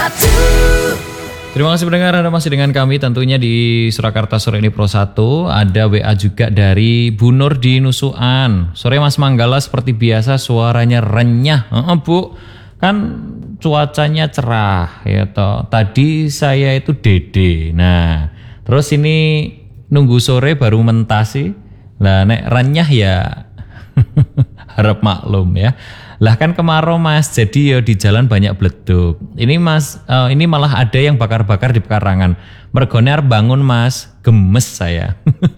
Terima kasih pendengar, Anda masih dengan kami tentunya di Surakarta Sore ini Pro 1. Ada WA juga dari Bu Nur di Nusuan. Sore Mas Manggala, seperti biasa suaranya renyah. Bu, kan cuacanya cerah ya toh. Tadi saya itu Dede. Nah, terus ini nunggu sore baru mentasi. Lah nek renyah ya harap maklum ya. Lah kan kemarau Mas, jadi ya di jalan banyak bleduk. Ini Mas, ini malah ada yang bakar-bakar di pekarangan. Mergone arep bangun Mas, gemes saya.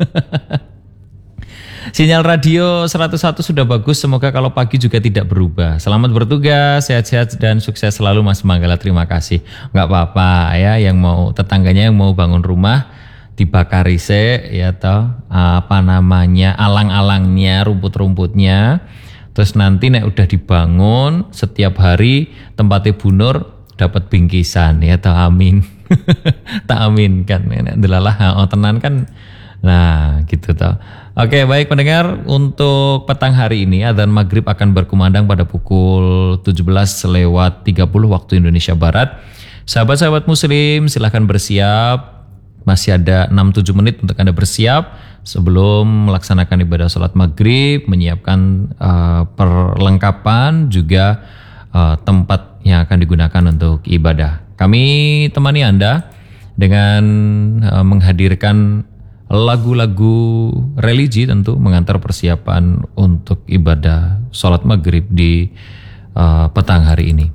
Sinyal radio 101 sudah bagus, semoga kalau pagi juga tidak berubah. Selamat bertugas, sehat-sehat dan sukses selalu Mas Manggala, terima kasih. Enggak apa-apa ya, yang mau tetangganya yang mau bangun rumah dibakari ya toh, apa namanya, alang-alangnya, rumput-rumputnya. Terus nanti nek udah dibangun setiap hari tempatnya Bu Nur dapat bingkisan ya toh, amin. Tak amin kan, nek delalah tenan kan. Nah, gitu toh. Oke, baik pendengar, untuk petang hari ini adzan maghrib akan berkumandang pada pukul 17:30 waktu Indonesia Barat. Sahabat-sahabat muslim silahkan bersiap. Masih ada 6-7 menit untuk Anda bersiap sebelum melaksanakan ibadah sholat maghrib, menyiapkan perlengkapan juga tempat yang akan digunakan untuk ibadah. Kami temani Anda dengan menghadirkan lagu-lagu religi, tentu mengantar persiapan untuk ibadah sholat maghrib di petang hari ini.